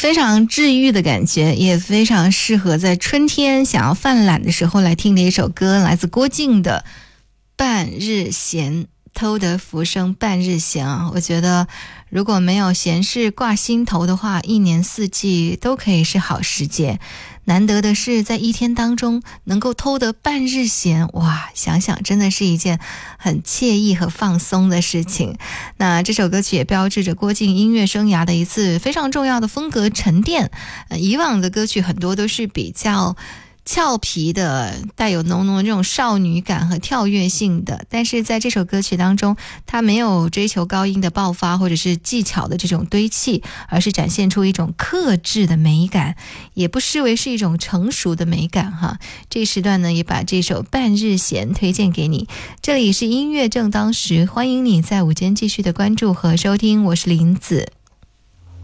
非常治愈的感觉，也非常适合在春天想要犯懒的时候来听的一首歌，来自郭靖的《半日闲》。偷得浮生半日闲啊！我觉得如果没有闲事挂心头的话，一年四季都可以是好时节。难得的是在一天当中能够偷得半日闲，哇，想想真的是一件很惬意和放松的事情。那这首歌曲也标志着郭靖音乐生涯的一次非常重要的风格沉淀。以往的歌曲很多都是比较俏皮的，带有浓浓的这种少女感和跳跃性的，但是在这首歌曲当中，它没有追求高音的爆发或者是技巧的这种堆砌，而是展现出一种克制的美感，也不失为是一种成熟的美感哈。这一时段呢，也把这首《半日闲》推荐给你。这里是音乐正当时，欢迎你在午间继续的关注和收听，我是林子。